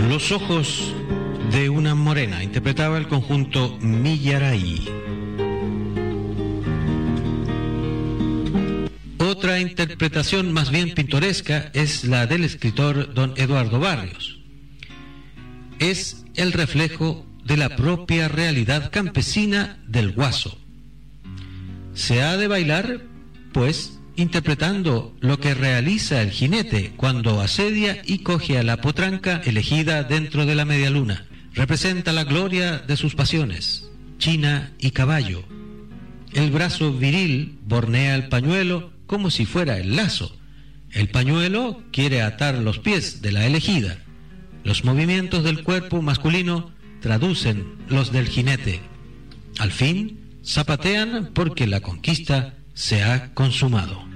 Los ojos de una morena, interpretaba el conjunto Millaray. Otra interpretación más bien pintoresca es la del escritor don Eduardo Barrios. Es el reflejo de la propia realidad campesina del Guaso. Se ha de bailar, pues, interpretando lo que realiza el jinete cuando asedia y coge a la potranca elegida dentro de la media luna. Representa la gloria de sus pasiones, china y caballo. El brazo viril bornea el pañuelo como si fuera el lazo. El pañuelo quiere atar los pies de la elegida. Los movimientos del cuerpo masculino traducen los del jinete. Al fin, zapatean porque la conquista se ha consumado.